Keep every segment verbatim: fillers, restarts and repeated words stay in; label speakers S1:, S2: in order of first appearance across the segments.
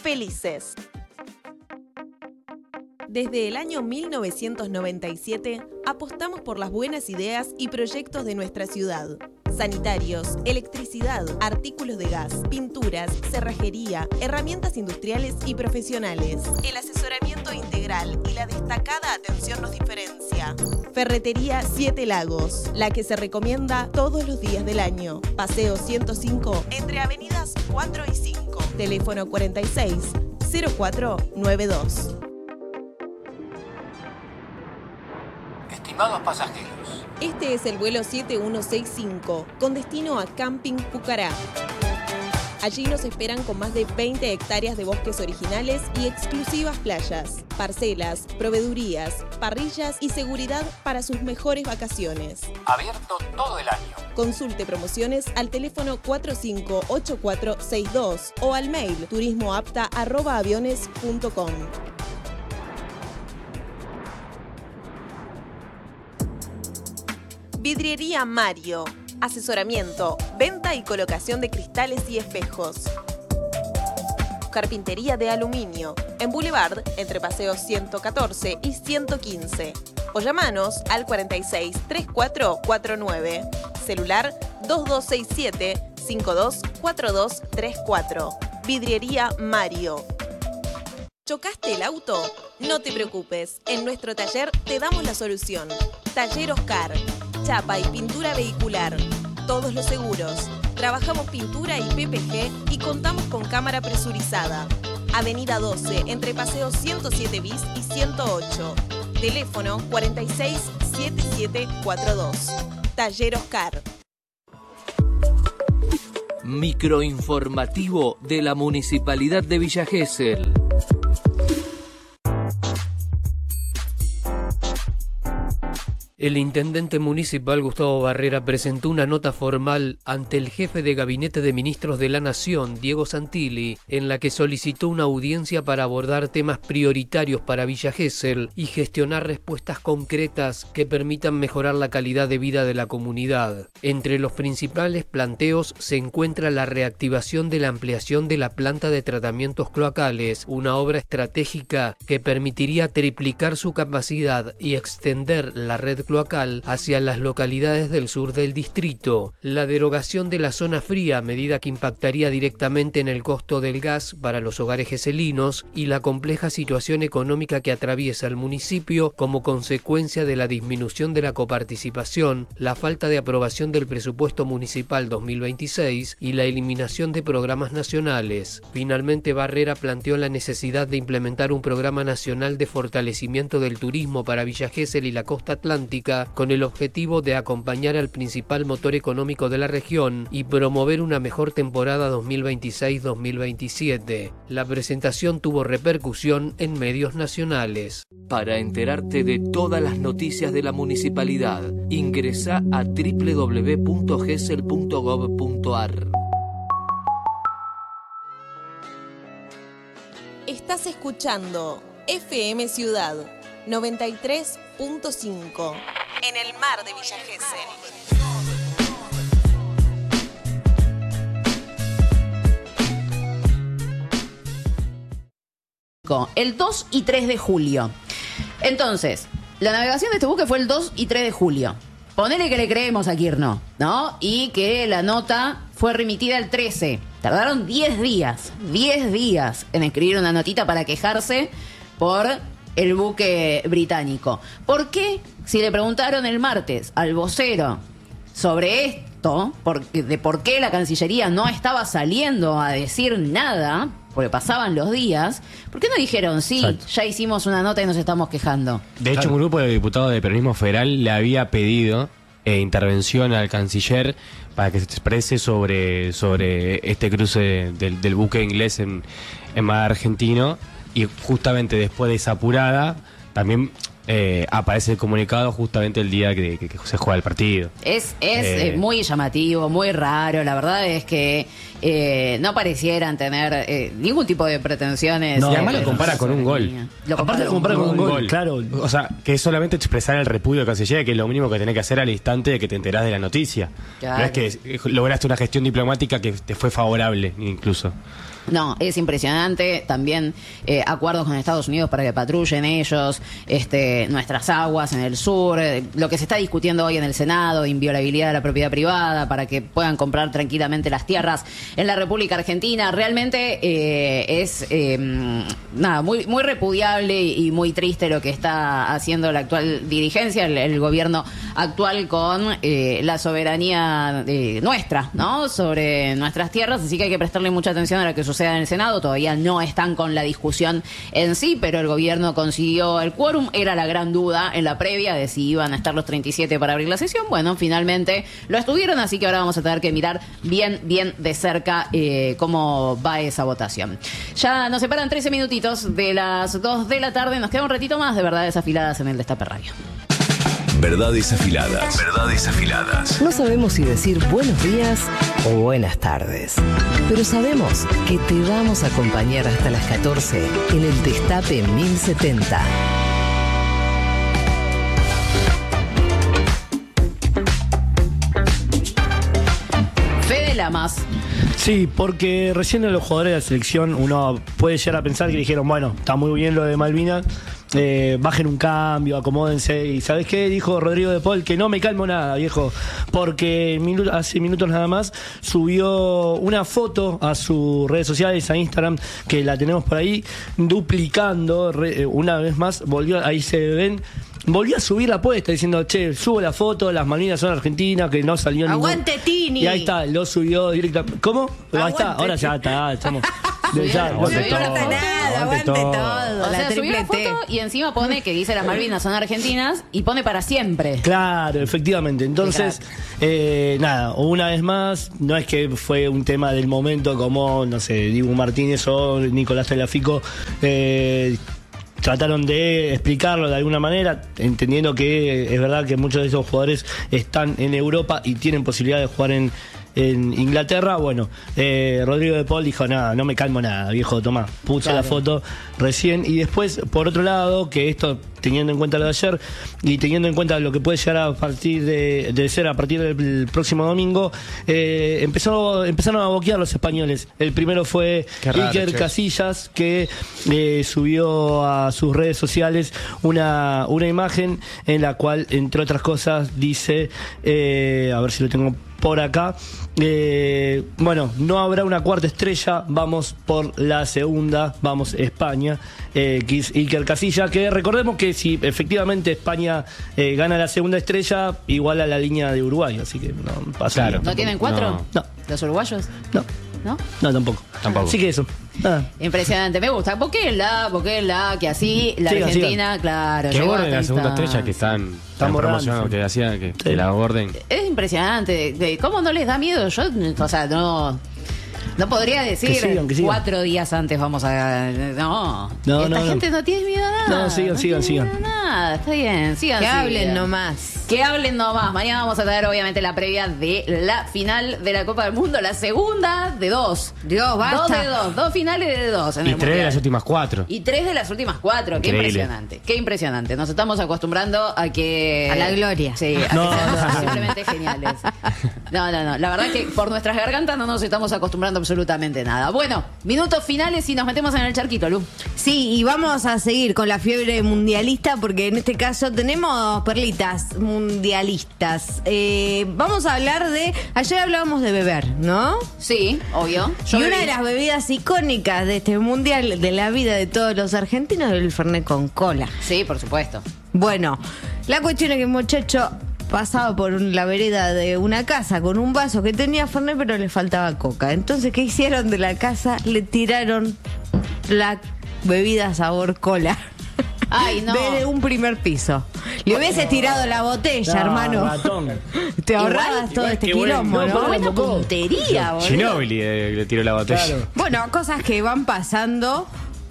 S1: felices. Desde el año mil novecientos noventa y siete apostamos por las buenas ideas y proyectos de nuestra ciudad. Sanitarios, electricidad, artículos de gas, pinturas, cerrajería, herramientas industriales y profesionales. El asesoramiento integral y la destacada atención nos diferencia. Ferretería Siete Lagos, la que se recomienda todos los días del año. Paseo ciento cinco, entre avenidas cuatro y cinco. Teléfono cuarenta y seis, cero cuatro noventa y dos.
S2: Estimados pasajeros,
S1: este es el vuelo siete uno seis cinco, con destino a Camping Pucará. Allí nos esperan con más de veinte hectáreas de bosques originales y exclusivas playas, parcelas, proveedurías, parrillas y seguridad para sus mejores vacaciones.
S2: Abierto todo el año.
S1: Consulte promociones al teléfono cuatro cinco ocho cuatro seis dos o al mail turismoapta arroba aviones punto com. Vidriería Mario. Asesoramiento, venta y colocación de cristales y espejos. Carpintería de aluminio. En Boulevard, entre paseos ciento catorce y ciento quince. O llamanos al cuarenta y seis, treinta y cuatro cuarenta y nueve. Celular dos dos seis siete, cinco dos cuatro dos tres cuatro. Vidriería Mario. ¿Chocaste el auto? No te preocupes. En nuestro taller te damos la solución. Taller Oscar. Chapa y pintura vehicular. Todos los seguros. Trabajamos pintura y P P G y contamos con cámara presurizada. Avenida doce, entre paseos ciento siete bis y ciento ocho. Teléfono cuarenta y seis, setenta y siete cuarenta y dos. Taller Oscar.
S3: Microinformativo de la Municipalidad de Villa Gesell. El intendente municipal Gustavo Barrera presentó una nota formal ante el jefe de Gabinete de Ministros de la Nación, Diego Santilli, en la que solicitó una audiencia para abordar temas prioritarios para Villa Gesell y gestionar respuestas concretas que permitan mejorar la calidad de vida de la comunidad. Entre los principales planteos se encuentra la reactivación de la ampliación de la planta de tratamientos cloacales, una obra estratégica que permitiría triplicar su capacidad y extender la red cloacal hacia las localidades del sur del distrito, la derogación de la zona fría, medida que impactaría directamente en el costo del gas para los hogares geselinos, y la compleja situación económica que atraviesa el municipio como consecuencia de la disminución de la coparticipación, la falta de aprobación del presupuesto municipal dos mil veintiséis y la eliminación de programas nacionales. Finalmente, Barrera planteó la necesidad de implementar un programa nacional de fortalecimiento del turismo para Villa Gesell y la costa atlántica, con el objetivo de acompañar al principal motor económico de la región y promover una mejor temporada dos mil veintiséis dos mil veintisiete. La presentación tuvo repercusión en medios nacionales. Para enterarte de todas las noticias de la municipalidad, ingresa a doble u doble u doble u punto gesell punto gov punto ar.
S1: Estás escuchando F M Ciudad noventa y tres punto cinco en el mar de Villa Gesell.
S4: El dos y tres de julio. Entonces, la navegación de este buque fue el dos y tres de julio. Ponele que le creemos a Quirno, ¿no? Y que la nota fue remitida el trece. Tardaron diez días, diez días en escribir una notita para quejarse por el buque británico. ¿Por qué? Si le preguntaron el martes al vocero sobre esto, por, de por qué la Cancillería no estaba saliendo a decir nada, porque pasaban los días, ¿por qué no dijeron, sí, Exacto. ya hicimos una nota y nos estamos quejando?
S5: De hecho, claro. Un grupo de diputados del peronismo federal le había pedido eh, intervención al canciller para que se exprese sobre, sobre este cruce del, del buque inglés en, en mar argentino. Y justamente después de esa apurada, también eh, aparece el comunicado justamente el día que, que, que se juega el partido.
S4: Es, es eh, muy llamativo, muy raro. La verdad es que eh, no parecieran tener eh, ningún tipo de pretensiones.
S5: No, y además lo compara con un gol.
S4: Lo
S5: Aparte lo compara con un gol, gol, claro. O sea, que es solamente expresar el repudio al canciller, que es lo mínimo que tenés que hacer al instante de que te enterás de la noticia. Claro. No es que lograste una gestión diplomática que te fue favorable, incluso.
S4: No, es impresionante. También eh, acuerdos con Estados Unidos para que patrullen ellos este, nuestras aguas en el sur. Eh, lo que se está discutiendo hoy en el Senado, inviolabilidad de la propiedad privada para que puedan comprar tranquilamente las tierras en la República Argentina. Realmente eh, es eh, nada muy muy repudiable y muy triste lo que está haciendo la actual dirigencia, el, el gobierno actual con eh, la soberanía eh, nuestra, ¿no? Sobre nuestras tierras. Así que hay que prestarle mucha atención a lo que sucede en el Senado. Todavía no están con la discusión en sí, pero el gobierno consiguió el quórum. Era la gran duda en la previa de si iban a estar los treinta y siete para abrir la sesión. Bueno, finalmente lo estuvieron, así que ahora vamos a tener que mirar bien, bien de cerca eh, cómo va esa votación. Ya nos separan trece minutitos de las dos de la tarde. Nos queda un ratito más de Verdades Afiladas en el Destape Radio.
S6: Verdades Afiladas. Verdades Afiladas.
S7: No sabemos si decir buenos días o buenas tardes, pero sabemos que te vamos a acompañar hasta las catorce en el Destape mil setenta.
S4: Fede Lamas.
S8: Sí, porque recién en los jugadores de la selección uno puede llegar a pensar que dijeron, bueno, está muy bien lo de Malvinas, eh, bajen un cambio, acomódense. Y ¿sabes qué? Dijo Rodrigo de Paul, que no me calmo nada, viejo, porque minu- hace minutos nada más subió una foto a sus redes sociales, a Instagram, que la tenemos por ahí, duplicando, re, una vez más, volvió, ahí se ven... Volvió a subir la apuesta diciendo, che, subo la foto, las Malvinas son argentinas, que no salió ningún...
S4: ¡Aguante, Tini!
S8: Y ahí está, lo subió directamente. ¿Cómo? Ahí
S4: Aguante.
S8: está, ahora ya está, estamos... Ya,
S4: Aguante
S8: todo,
S4: todo.
S9: nada, aguante todo.
S4: O
S9: La
S4: sea, subió
S9: triple
S4: la
S9: T.
S4: foto y encima pone que dice las Malvinas son argentinas y pone para siempre.
S8: Claro, efectivamente. Entonces, eh, nada, una vez más, no es que fue un tema del momento como, no sé, Dibu Martínez o Nicolás Tagliafico, eh, trataron de explicarlo de alguna manera, entendiendo que es verdad que muchos de esos jugadores están en Europa y tienen posibilidad de jugar en, en Inglaterra. Bueno, eh, Rodrigo de Paul dijo, nada, no me calmo nada, viejo, tomá, puse
S4: Claro.
S8: la foto recién. Y después, por otro lado, que esto, teniendo en cuenta lo de ayer y teniendo en cuenta lo que puede llegar a partir de, de ser a partir del próximo domingo, eh, empezó, empezaron a boquear los españoles. El primero fue
S5: Qué raro,
S8: Iker
S5: che.
S8: Casillas, que eh, subió a sus redes sociales una, una imagen en la cual, entre otras cosas, dice, eh, a ver si lo tengo por acá, eh, bueno, no habrá una cuarta estrella, vamos por la segunda, vamos España, eh, que es Iker Casillas, que recordemos que si efectivamente España eh, gana la segunda estrella, igual a la línea de Uruguay, así que no pasa
S5: Claro.
S8: nada.
S4: ¿No tienen cuatro?
S5: No.
S8: No,
S4: ¿Los uruguayos?
S8: no,
S4: ¿No?
S8: no, tampoco.
S5: Tampoco.
S8: Así que eso, nada.
S4: Impresionante, me gusta. Boquela, Boquela, que así la
S8: Sigan,
S4: Argentina, claro.
S5: Que
S4: llegó
S5: aborden
S4: hasta
S5: la segunda
S4: esta-
S5: estrella que están, están
S8: borrando,
S5: promocionando,
S8: sí.
S5: que hacían que, que
S8: Sí.
S5: la aborden.
S4: Es impresionante. de- ¿Cómo no les da miedo? Yo, o sea, no. No podría decir
S8: Que sigan, que sigan.
S4: cuatro días antes vamos a... No,
S8: No,
S4: esta
S8: no, no.
S4: gente no tiene miedo a nada.
S8: No, sigan, sigan,
S4: tiene
S8: sigan.
S4: miedo a nada, está bien, sigan.
S9: Que
S4: sigan.
S9: hablen nomás.
S4: Que hablen nomás. Mañana vamos a tener obviamente la previa de la final de la Copa del Mundo, la segunda de dos.
S9: Dios, basta.
S4: Dos de dos, dos finales de dos en
S5: Y
S4: el
S5: tres de
S4: Mundial.
S5: las últimas cuatro.
S4: Y tres de las últimas cuatro. Qué
S5: Increíble.
S4: impresionante. Qué impresionante. Nos estamos acostumbrando a que...
S9: A la gloria.
S4: Sí, a
S8: No,
S4: que seamos
S8: no, no.
S4: simplemente geniales. No, no, no. La verdad que por nuestras gargantas no nos estamos acostumbrando absolutamente nada. Bueno, minutos finales y nos metemos en el charquito, Lu.
S9: Sí, y vamos a seguir con la fiebre mundialista porque en este caso tenemos perlitas mundialistas. Eh, vamos a hablar de... Ayer hablábamos de beber, ¿no?
S4: Sí, obvio. Yo
S9: y una
S4: bebí.
S9: de las bebidas icónicas de este mundial, de la vida de todos los argentinos, es el Fernet con cola.
S4: Sí, por supuesto.
S9: Bueno, la cuestión es que el muchacho pasaba por un- la vereda de una casa con un vaso que tenía Fernet, pero le faltaba coca. Entonces, ¿qué hicieron de la casa? Le tiraron la bebida sabor cola.
S4: Ay, no.
S9: Desde un primer piso. Le hubieses tirado la botella,
S8: No,
S9: hermano.
S8: ratón.
S9: Te ahorrabas
S4: Igual-
S9: todo
S8: igual
S9: este
S8: que bueno,
S9: quilombo,
S8: no,
S9: ¿no?
S8: pero
S4: Buena
S8: Tampoco.
S4: puntería, boludo.
S5: Ginóbili eh, le tiró la botella.
S8: Claro.
S9: Bueno, cosas que van pasando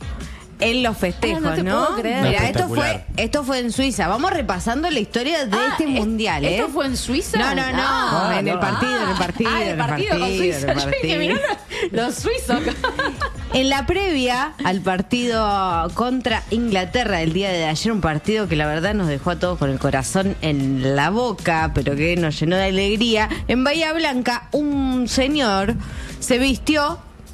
S9: en los festejos,
S4: Ah, no te
S9: ¿no?
S4: puedo creer.
S9: Mira,
S5: No,
S9: esto fue,
S5: espectacular.
S9: esto fue en Suiza. Vamos repasando la historia de
S4: Ah,
S9: este
S4: ¿es-
S9: mundial, ¿eh?
S4: ¿Esto fue en Suiza?
S9: No, no, no.
S4: Ah,
S9: en el
S8: no.
S9: partido, en el partido.
S4: Ah,
S9: en
S4: el partido con Suiza.
S9: en el
S4: Yo dije,
S9: partido.
S4: mirá los, los suizos.
S9: En la previa al partido contra Inglaterra el día de ayer, un partido que la verdad nos dejó a todos con el corazón en la boca, pero que nos llenó de alegría. En Bahía Blanca, un señor se vistió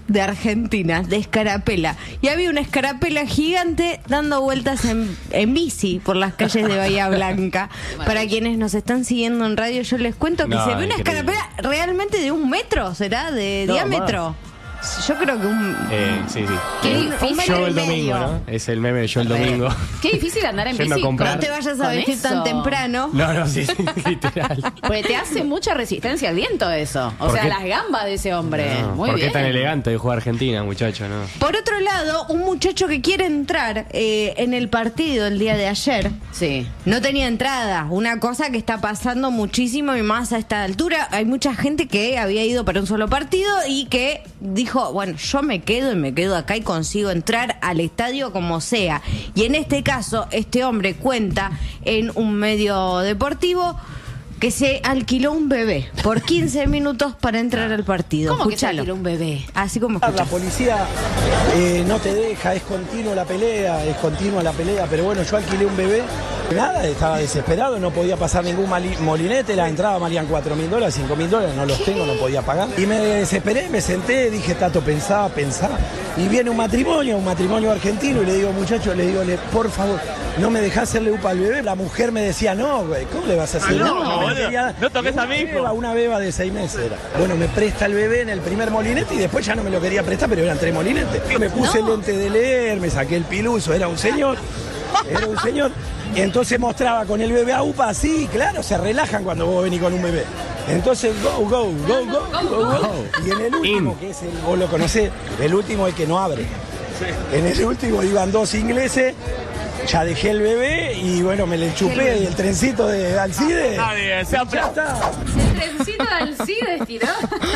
S9: de Argentina, de escarapela. Y había una escarapela gigante dando vueltas en, en bici por las calles de Bahía Blanca. Para quienes nos están siguiendo en radio, yo les cuento que
S5: No,
S9: se ve una
S5: increíble.
S9: escarapela realmente de un metro, ¿será? De
S8: No,
S9: diámetro. Yo creo que un...
S5: Eh, sí, sí.
S4: Qué
S5: Eh,
S4: difícil.
S9: metro
S5: Yo
S9: y
S5: el domingo,
S9: medio.
S5: ¿no? Es el meme de yo el domingo.
S4: Qué difícil andar en
S5: Yendo a
S4: bici.
S5: comprar.
S9: No te vayas a
S4: con
S9: vestir tan
S4: eso.
S9: temprano.
S5: No, no, sí, sí, literal.
S4: Porque te hace mucha resistencia al viento eso. O
S5: ¿Por
S4: sea,
S5: qué?
S4: las gambas de ese hombre.
S5: No,
S4: Muy
S5: ¿por
S4: bien.
S5: qué tan elegante de jugar Argentina, muchacho? No.
S9: Por otro lado, un muchacho que quiere entrar eh, en el partido el día de ayer
S4: Sí.
S9: no tenía entrada. Una cosa que está pasando muchísimo y más a esta altura. Hay mucha gente que había ido para un solo partido y que dijo, bueno, yo me quedo y me quedo acá y consigo entrar al estadio como sea. Y en este caso, este hombre cuenta en un medio deportivo que se alquiló un bebé por quince minutos para entrar al partido.
S4: ¿Cómo que se
S9: Escúchalo.
S4: alquiló un bebé?
S9: Así como
S10: La
S9: escuchas.
S10: policía eh, no te deja, es continua la pelea, es continua la pelea, pero bueno, yo alquilé un bebé, nada, estaba desesperado, no podía pasar ningún mali- molinete, la entrada valían cuatro mil dólares, cinco mil dólares, no los tengo, no podía pagar. Y me desesperé, me senté, dije, Tato, pensá, pensá. Y viene un matrimonio, un matrimonio argentino, y le digo, muchacho, le digo, le- por favor, no me dejás hacerle upa al bebé. La mujer me decía, no, güey, ¿cómo le vas a hacer?
S11: Ah, no,
S10: me
S11: boludo,
S10: quería-
S11: no toques a mi hijo.
S10: Beba, una beba de seis meses era. Bueno, me presta el bebé en el primer molinete y después ya no me lo quería prestar, pero eran tres molinetes. Me puse el lente de leer, me saqué el piluso, era un señor, era un señor. Y entonces mostraba con el bebé a UPA así, claro, se relajan cuando vos venís con un bebé. Entonces, go, go, go, go, go, go. Y en el último, que es el, vos lo conocés, el último es el que no abre. En el último iban dos ingleses. Ya dejé el bebé y bueno, me le chupé y el trencito de Alcide.
S11: Ah, bien, se
S10: Ya
S11: apla-
S10: está.
S4: El trencito de Alcides tiró.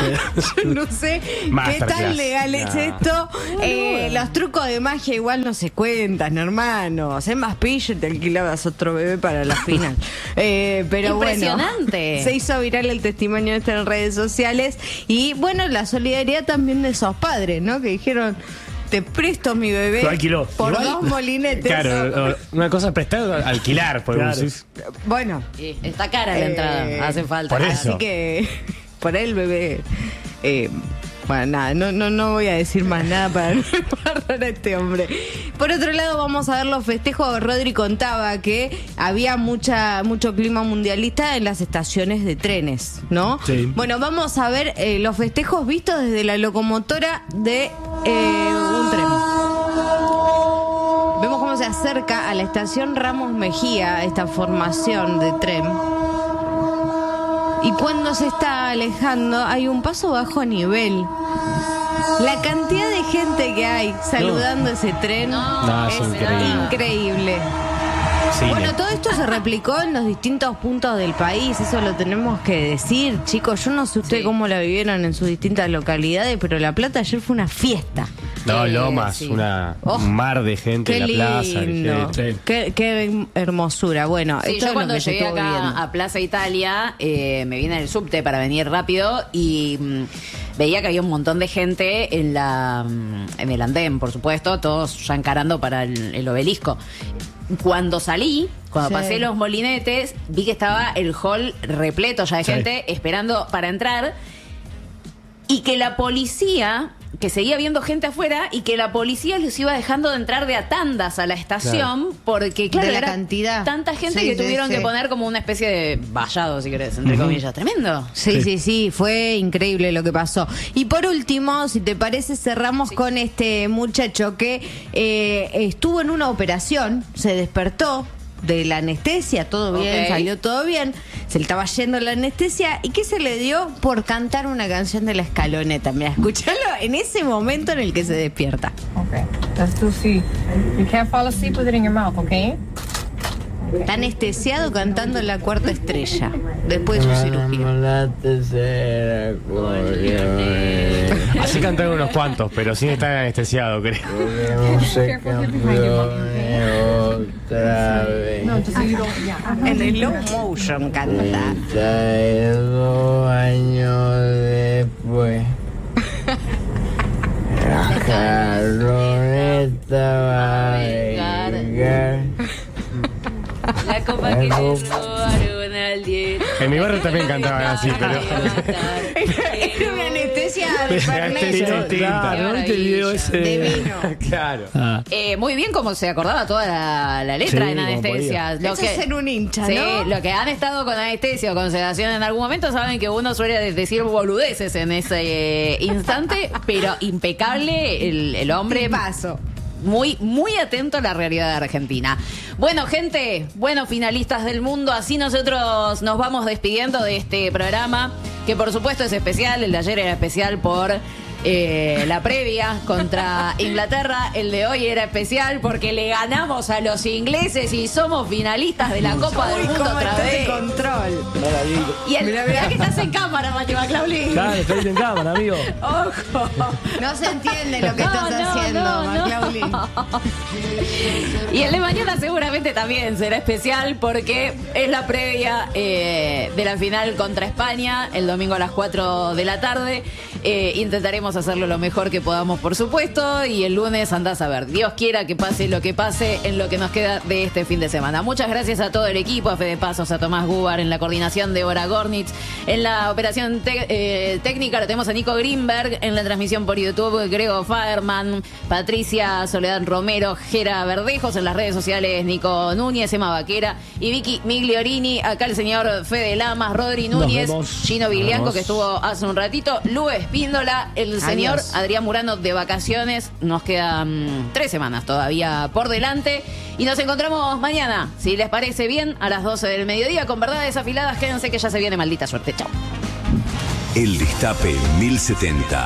S9: Yo no sé qué
S5: Masterclass.
S9: tan legal es
S5: No.
S9: esto. Eh, los trucos de magia igual no se cuentan, hermanos. Es más pillo y te alquilabas otro bebé para la final. Eh, pero
S4: Impresionante.
S9: bueno, se hizo viral el testimonio este en redes sociales. Y bueno, la solidaridad también de esos padres, ¿no? Que dijeron, te presto mi bebé
S8: Lo alquiló.
S9: por
S8: Igual-
S9: dos molinetes.
S5: Claro, una cosa es prestar, alquilar, porque
S8: Claro.
S5: vos decís,
S9: Bueno,
S4: Sí, está cara la
S9: Eh,
S4: entrada. Hace falta.
S5: por
S9: así
S5: eso.
S9: que por ahí el bebé. eh, bueno, nada, no, no, no voy a decir más nada para no embarrar a este hombre. Por otro lado, vamos a ver los festejos. Rodri contaba que había mucha mucho clima mundialista en las estaciones de trenes, ¿no?
S8: Sí.
S9: Bueno, vamos a ver eh, los festejos vistos desde la locomotora de eh, un tren. Vemos cómo se acerca a la estación Ramos Mejía esta formación de tren. Y cuando se está alejando hay un paso bajo nivel. La cantidad de gente que hay saludando ese tren
S5: No, es
S9: es
S5: increíble.
S9: increíble.
S5: cine.
S9: Bueno, todo esto se replicó en los distintos puntos del país, eso lo tenemos que decir, chicos. Yo no sé ustedes
S4: Sí.
S9: cómo la vivieron en sus distintas localidades, pero La Plata ayer fue una fiesta.
S5: No,
S4: Sí,
S5: Lomas,
S4: sí.
S5: una,
S9: Oh,
S5: un mar de gente
S9: Qué
S5: en la plaza.
S9: lindo,
S5: dije,
S8: Sí.
S9: qué, qué hermosura. Bueno,
S4: Sí,
S9: esto
S4: yo
S9: es lo
S4: cuando
S9: que se
S4: llegué
S9: estuvo
S4: acá
S9: viviendo.
S4: a Plaza Italia, eh, me vine en el subte para venir rápido y mm, veía que había un montón de gente en la mm, en el andén, por supuesto, todos ya encarando para el, el obelisco. Cuando salí, cuando
S9: Sí.
S4: pasé los molinetes, vi que estaba el hall repleto ya de
S8: Sí.
S4: gente esperando para entrar y que la policía, que seguía viendo gente afuera y que la policía los iba dejando de entrar de a tandas a la estación porque, claro,
S9: De la
S4: era
S9: cantidad.
S4: tanta gente
S9: Sí,
S4: que
S9: sí,
S4: tuvieron
S9: sí.
S4: que poner como una especie de vallado, si querés, entre comillas. Tremendo.
S9: Sí, sí, sí, fue increíble lo que pasó. Y por último, si te parece, cerramos con este muchacho que eh, estuvo en una operación, se despertó de la anestesia, todo bien,
S4: Ok.
S9: salió todo bien, se le estaba yendo la anestesia, ¿y qué se le dio? Por cantar una canción de La Escaloneta. Mira, escuchalo en ese momento en el que se despierta.
S12: Okay, let's do C. You can't fall asleep with it in your mouth, okay?
S9: Está anestesiado cantando La Cuarta Estrella, después de su cirugía.
S5: Así cantaron unos cuantos, pero sin estar anestesiado, creo.
S12: No, just so you don't. Yeah.
S9: En el slow motion canta.
S13: Dos años después, la escaloneta va a llegar.
S4: La copa que le robaron al diez.
S5: En mi barrio también cantaban así, pero.
S9: Era una anestesia de Fernet.
S8: Pero, claro, ¿no viste el video ese?
S9: De vino.
S5: Claro.
S8: Ah.
S4: Eh, muy bien como se acordaba toda la, la letra
S8: Sí,
S4: en
S8: como
S4: anestesia.
S9: Eso es ser un hincha,
S4: sí,
S9: ¿no?
S4: lo que han estado con anestesia o con sedación en algún momento saben que uno suele decir boludeces en ese eh, instante, pero impecable el, el hombre.
S9: Paso.
S4: Muy, muy atento a la realidad de Argentina. Bueno, gente, buenos finalistas del mundo, así nosotros nos vamos despidiendo de este programa, que por supuesto es especial. El de ayer era especial por eh, la previa contra Inglaterra. El de hoy era especial porque le ganamos a los ingleses y somos finalistas de la Copa del Mundo otra vez.
S9: Control.
S4: Y el, mirá que estás en cámara, Mati McLaughlin.
S8: Claro, estoy en cámara, amigo.
S4: Ojo.
S9: No se entiende lo que
S4: No,
S9: estás
S4: no,
S9: haciendo,
S4: no, no.
S9: McLaughlin.
S4: Y el de mañana seguramente también será especial porque es la previa eh, de la final contra España, el domingo a las cuatro de la tarde. Eh, intentaremos hacerlo lo mejor que podamos, por supuesto, y el lunes andás a ver. Dios quiera que pase lo que pase en lo que nos queda de este fin de semana. Muchas gracias a todo el equipo, a Fede Pasos, a Tomás Gubar en la coordinación de Ora Gornitz, en la operación te- eh, técnica lo tenemos a Nico Greenberg, en la transmisión por YouTube Grego Fireman, Patricia Soledad Romero, Jera Verdejos, en las redes sociales Nico Núñez, Emma Vaquera y Vicky Migliorini. Acá el señor Fede Lamas, Rodri
S8: Nos
S4: Núñez,
S8: vemos.
S4: Gino
S8: Nos
S4: Viglianco,
S8: vemos.
S4: que estuvo hace un ratito, Lu Espíndola, el
S9: Adiós.
S4: señor Adrián Murano de vacaciones. Nos quedan mm, tres semanas todavía por delante y nos encontramos mañana, si les parece bien, a las doce del mediodía con verdades afiladas. Quédense que ya se viene maldita suerte. Chao.
S6: El Destape mil setenta.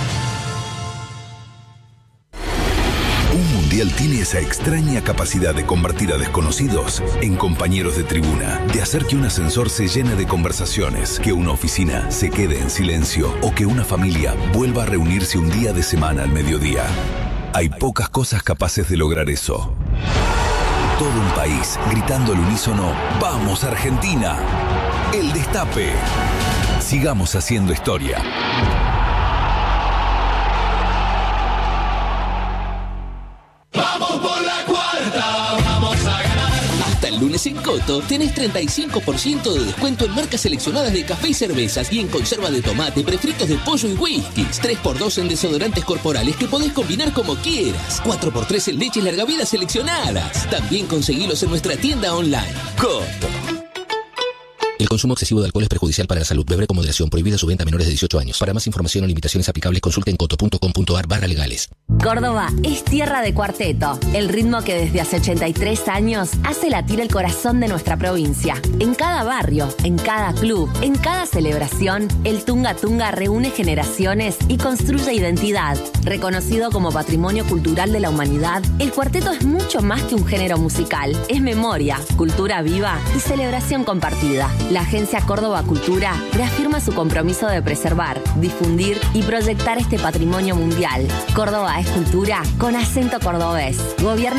S6: Un mundial tiene esa extraña capacidad de convertir a desconocidos en compañeros de tribuna, de hacer que un ascensor se llene de conversaciones, que una oficina se quede en silencio o que una familia vuelva a reunirse un día de semana al mediodía. Hay pocas cosas capaces de lograr eso. Todo un país gritando al unísono: ¡Vamos, Argentina! El Destape. Sigamos haciendo historia.
S11: Hasta el lunes en Coto tenés treinta y cinco por ciento de descuento en marcas seleccionadas de café y cervezas y en conserva de tomate, prefritos de pollo y whiskies. tres por dos en desodorantes corporales que podés combinar como quieras. cuatro por tres en leches larga vida seleccionadas. También conseguilos en nuestra tienda online. Coto. El consumo excesivo de alcohol es perjudicial para la salud. Beber con moderación. Prohibida su venta a menores de dieciocho años. Para más información o limitaciones aplicables, consulten coto punto com punto ar barra legales.
S14: Córdoba es tierra de cuarteto, el ritmo que desde hace ochenta y tres años hace latir el corazón de nuestra provincia. En cada barrio, en cada club, en cada celebración, el Tunga Tunga reúne generaciones y construye identidad. Reconocido como Patrimonio Cultural de la Humanidad, el cuarteto es mucho más que un género musical. Es memoria, cultura viva y celebración compartida. La Agencia Córdoba Cultura reafirma su compromiso de preservar, difundir y proyectar este patrimonio mundial. Córdoba es cultura con acento cordobés. Gobierno